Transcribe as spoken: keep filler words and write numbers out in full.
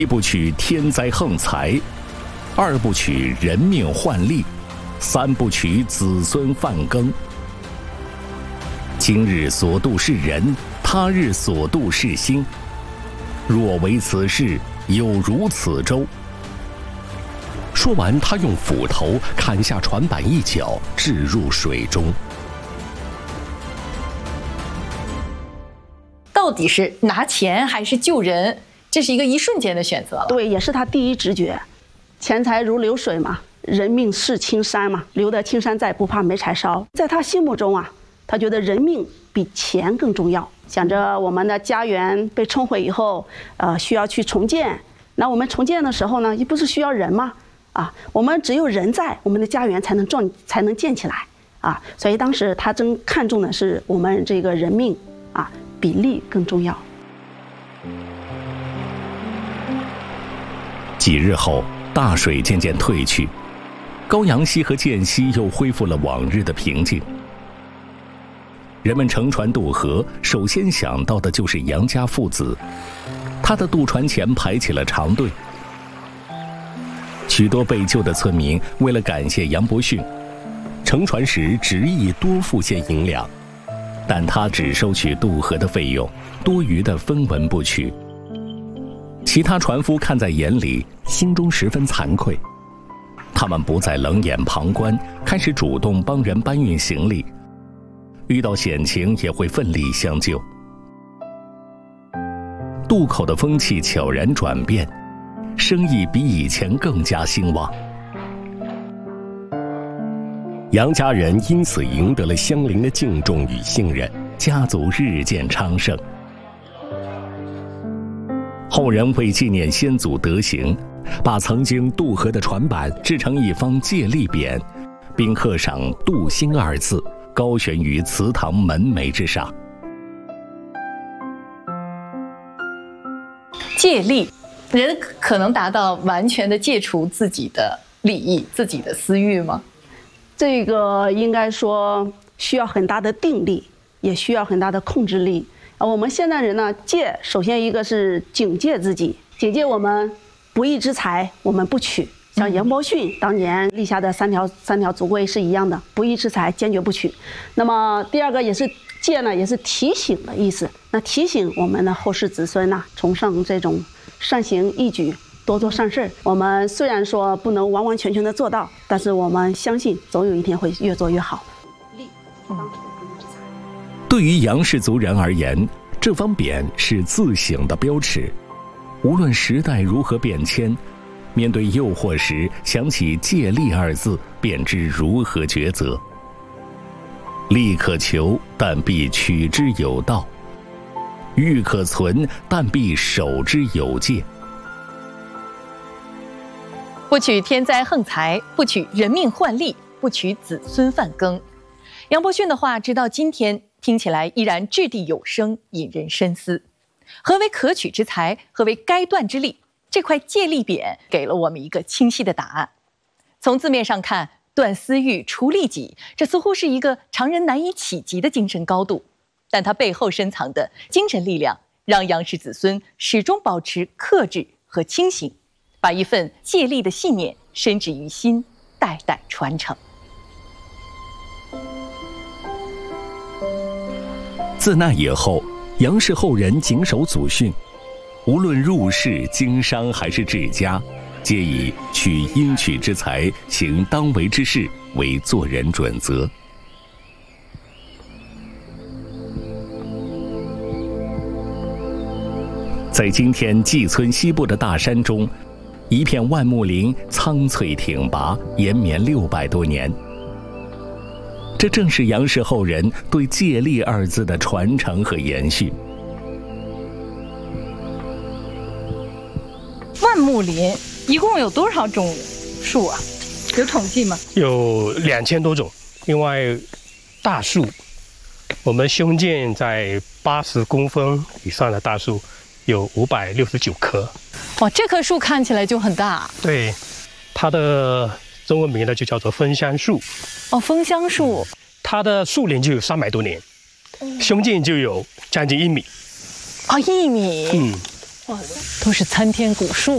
一部曲天灾横财，二部曲人命换利，三部曲子孙范耕。今日所度是人，他日所度是星。若为此事，有如此舟。 说完，他用斧头砍下船板一角，置入水中。 到底是拿钱还是救人？这是一个一瞬间的选择了。 对，也是他第一直觉。钱财如流水嘛，人命是青山嘛，留得青山在，不怕没柴烧。在他心目中啊，他觉得人命比钱更重要。想着我们的家园被冲毁以后，呃，需要去重建。那我们重建的时候呢，也不是需要人吗？啊，我们只有人在，我们的家园才能壮，才能建起来啊。所以当时他真看重的是我们这个人命啊，比利更重要。 几日后，大水渐渐退去，高阳溪和涧溪又恢复了往日的平静。人们乘船渡河，首先想到的就是杨家父子。他的渡船前排起了长队。许多被救的村民为了感谢杨伯逊，乘船时执意多付些银两，但他只收取渡河的费用，多余的分文不取。其他船夫看在眼里，心中十分惭愧。他们不再冷眼旁观，开始主动帮人搬运行李，遇到险情也会奋力相救。渡口的风气悄然转变，生意比以前更加兴旺。 杨家人因此赢得了乡邻的敬重与信任， 家族日渐昌盛。后人为纪念先祖德行，把曾经渡河的船板制成一方借力匾，并刻上“渡兴”二字，高悬于祠堂门楣之上。 借力，人可能达到完全的戒除自己的利益、自己的私欲吗？ 这个应该说需要很大的定力，也需要很大的控制力。啊，我们现代人呢，戒首先一个是警戒自己，警戒我们不义之财我们不取。像杨伯逊当年立下的三条三条祖规是一样的，不义之财坚决不取。那么第二个也是戒呢，也是提醒的意思。那提醒我们的后世子孙呐，崇尚这种善行义举，多做善事。我们虽然说不能完完全全的做到，但是我们相信总有一天会越做越好。利，当时的不义之财。 对于杨氏族人而言，这方匾是自省的标尺。无论时代如何变迁，面对诱惑时，想起借力二字，便知如何抉择。利可求，但必取之有道；欲可存，但必守之有界。 不取天灾横财，不取人命换利，不取子孙范耕。杨伯逊的话，直到今天听起来依然掷地有声，引人深思。何为可取之财？何为该断之利？这块借力匾给了我们一个清晰的答案。从字面上看，断私欲、除利己，这似乎是一个常人难以企及的精神高度，但它背后深藏的精神力量，让杨氏子孙始终保持克制和清醒，把一份借力的信念深植于心，代代传承。 自那以后，杨氏后人谨守祖训，无论入仕、经商还是治家，皆以取应取之财、行当为之事为做人准则。在今天蓟村西部的大山中，一片万木林苍翠挺拔，延绵六百多年。这正是杨氏后人对借力二字的传承和延续。 万木林一共有多少种树啊？有统计吗？ 有两千多种。另外，大树，我们胸建在八十公分以上的大树有五百六十九棵。 哇，这棵树看起来就很大。 对，它的中文名呢就叫做枫香树。 哦，枫香树， 它的树龄就有三百多年，胸建就有将近一米。 啊、哦，一米。 嗯， 哇，都是参天古树。